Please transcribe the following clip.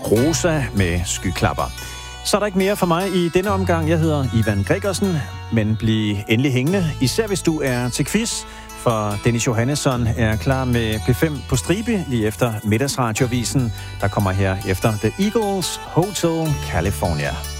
Rosa med Skyklapper. Så er der ikke mere for mig i denne omgang. Jeg hedder Ivan Gregersen, men bliv endelig hængende, især hvis du er til quiz, for Dennis Johannesson er klar med P5 på stribe lige efter middagsradiovisen, der kommer her efter The Eagles Hotel California.